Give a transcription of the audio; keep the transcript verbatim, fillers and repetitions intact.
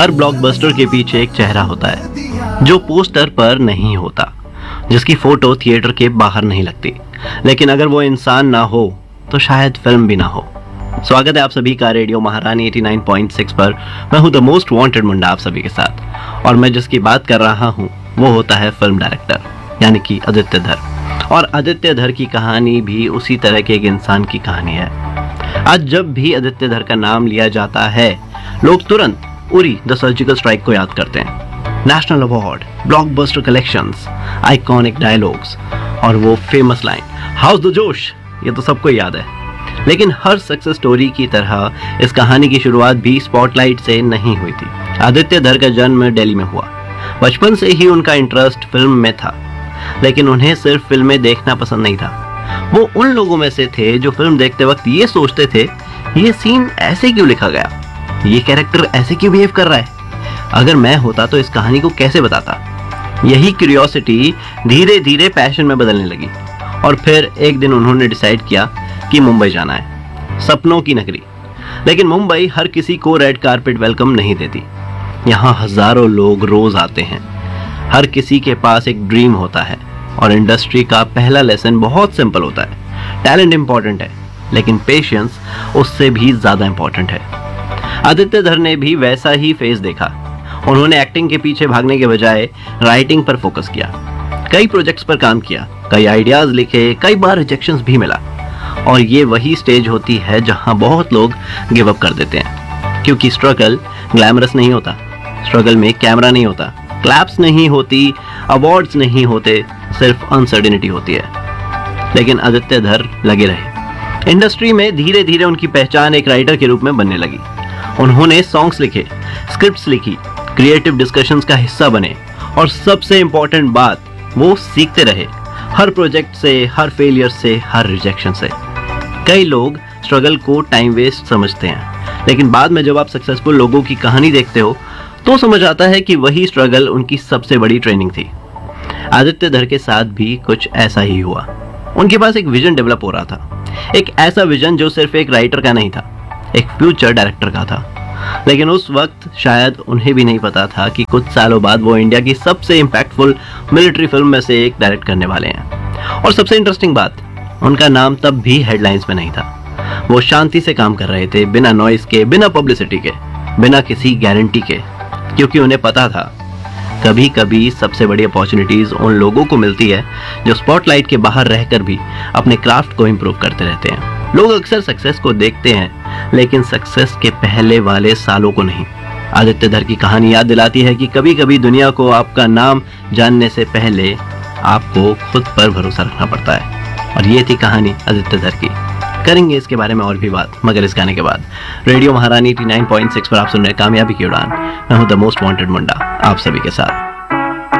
हर blockbuster के पीछे एक चेहरा होता है जो पोस्टर पर नहीं होता, जिसकी फोटो थिएटर के बाहर नहीं लगती, लेकिन अगर वो इंसान ना हो तो शायद फिल्म भी ना हो। स्वागत है आप सभी का रेडियो महारानी नवासी पॉइंट छह पर। मैं हूं द मोस्ट वांटेड मुंडा आप सभी के साथ, और मैं जिसकी बात कर रहा हूं वो होता है फिल्म डायरेक्टर यानी कि आदित्य धर। और आदित्य धर की कहानी भी उसी तरह के एक इंसान की कहानी है। आज जब भी आदित्य धर का नाम लिया जाता है, लोग तुरंत उरी द सर्जिकल स्ट्राइक को याद करते हैं। National award, blockbuster collections, iconic dialogues और वो फेमस लाइन हाउस द जोश, ये तो सबको याद है। लेकिन हर सक्सेस स्टोरी की तरह इस कहानी की शुरुआत भी स्पॉटलाइट से नहीं हुई थी। आदित्य धर का जन्म दिल्ली में हुआ। बचपन से ही उनका इंटरेस्ट फिल्म में था, लेकिन उन्हें सिर्फ फिल्में देखना पसंद नहीं था। वो उन लोगों में से थे जो फिल्म देखते वक्त ये सोचते थे, ये सीन ऐसे क्यों लिखा गया, ये कैरेक्टर ऐसे क्यों बिहेव कर रहा है, अगर मैं होता तो इस कहानी को कैसे बताता। यही क्यूरियोसिटी धीरे धीरे पैशन में बदलने लगी, और फिर एक दिन उन्होंने डिसाइड किया कि मुंबई जाना है, सपनों की नगरी। लेकिन मुंबई हर किसी को रेड कारपेट वेलकम नहीं देती। यहाँ हजारों लोग रोज आते हैं, हर किसी के पास एक ड्रीम होता है, और इंडस्ट्री का पहला लेसन बहुत सिंपल होता है, टैलेंट इंपॉर्टेंट है लेकिन पेशेंस उससे भी ज्यादा इंपॉर्टेंट है। आदित्य धर ने भी वैसा ही फेज देखा। उन्होंने एक्टिंग के पीछे भागने के बजाय राइटिंग पर फोकस किया, कई प्रोजेक्ट्स पर काम किया, कई आइडियाज लिखे, कई बार रिजेक्शंस भी मिला। और ये वही स्टेज होती है जहां बहुत लोग गिव अप कर देते हैं, क्योंकि स्ट्रगल ग्लैमरस नहीं होता। स्ट्रगल में कैमरा नहीं होता, क्लैप्स नहीं होती, अवार्ड्स नहीं होते, सिर्फ अनसर्टेनिटी होती है। लेकिन आदित्य धर लगे रहे। इंडस्ट्री में धीरे धीरे उनकी पहचान एक राइटर के रूप में बनने लगी। उन्होंने सॉन्ग्स लिखे, स्क्रिप्ट्स लिखी, क्रिएटिव डिस्कशंस का हिस्सा बने, और सबसे इंपॉर्टेंट बात, वो सीखते रहे, हर प्रोजेक्ट से, हर फेलियर से, हर रिजेक्शन से। कई लोग स्ट्रगल को टाइम वेस्ट समझते हैं, लेकिन बाद में जब आप सक्सेसफुल लोगों की कहानी देखते हो तो समझ आता है कि वही स्ट्रगल उनकी सबसे बड़ी ट्रेनिंग थी। आदित्य धर के साथ भी कुछ ऐसा ही हुआ। उनके पास एक विजन डेवलप हो रहा था, एक ऐसा विजन जो सिर्फ एक राइटर का नहीं था, एक फ्यूचर डायरेक्टर का था। लेकिन उस वक्त शायद उन्हें भी नहीं पता था कि कुछ सालों बाद वो इंडिया की सबसे इंपैक्टफुल मिलिट्री फिल्म में से एक डायरेक्ट करने वाले हैं। और सबसे इंटरेस्टिंग बात, उनका नाम तब भी हेडलाइंस में नहीं था। वो शांति से काम कर रहे थे, बिना नॉइस के, बिना पब्लिसिटी के, बिना किसी गारंटी के, क्योंकि उन्हें पता था कभी कभी सबसे बड़ी अपॉर्चुनिटीज उन लोगों को मिलती है जो स्पॉटलाइट के बाहर रहकर भी अपने क्राफ्ट को इम्प्रूव करते रहते हैं। लोग अक्सर सक्सेस को देखते हैं, लेकिन सक्सेस के पहले वाले सालों को नहीं। आदित्य धर की कहानी याद दिलाती है कि कभी कभी दुनिया को आपका नाम जानने से पहले आपको खुद पर भरोसा रखना पड़ता है। और ये थी कहानी आदित्य धर की। करेंगे इसके बारे में और भी बात, मगर इस गाने के बाद। रेडियो महारानी नवासी पॉइंट छह पर आप सुन रहे कामयाबी की उड़ान। मैं हूं द मोस्ट वांटेड मुंडा आप सभी के साथ।